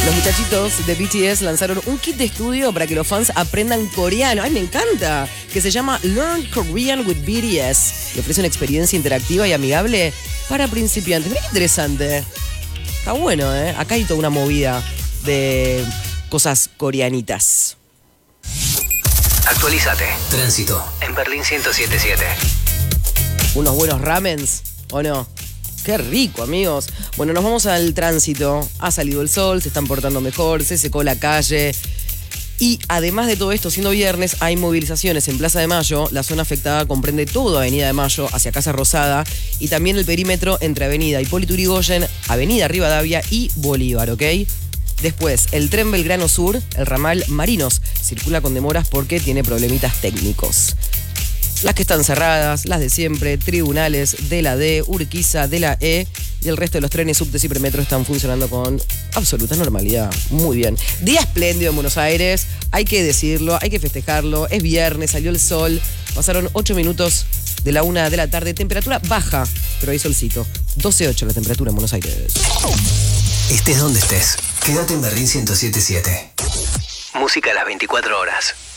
Los muchachitos de BTS lanzaron un kit de estudio para que los fans aprendan coreano. ¡Ay, me encanta! Que se llama Learn Korean with BTS. Y ofrece una experiencia interactiva y amigable para principiantes. Mira qué interesante. Está bueno, ¿eh? Acá hay toda una movida de cosas coreanitas. Actualízate. Tránsito en Berlín 107.7. Unos buenos ramens, ¿o no? ¡Qué rico, amigos! Bueno, nos vamos al tránsito. Ha salido el sol, se están portando mejor, se secó la calle. Y además de todo esto, siendo viernes, hay movilizaciones en Plaza de Mayo. La zona afectada comprende toda Avenida de Mayo hacia Casa Rosada y también el perímetro entre Avenida Hipólito Yrigoyen, Avenida Rivadavia y Bolívar, ¿ok? Después, el tren Belgrano Sur, el ramal Marinos, circula con demoras porque tiene problemitas técnicos. Las que están cerradas, las de siempre, tribunales de la D, Urquiza de la E y el resto de los trenes, subtes y premetro están funcionando con absoluta normalidad. Muy bien. Día espléndido en Buenos Aires, hay que decirlo, hay que festejarlo. Es viernes, salió el sol, pasaron 8 minutos de la 1 de la tarde, temperatura baja, pero hay solcito. 12.8 la temperatura en Buenos Aires. Estés donde estés, quédate en Berlín 107.7. Música a las 24 horas.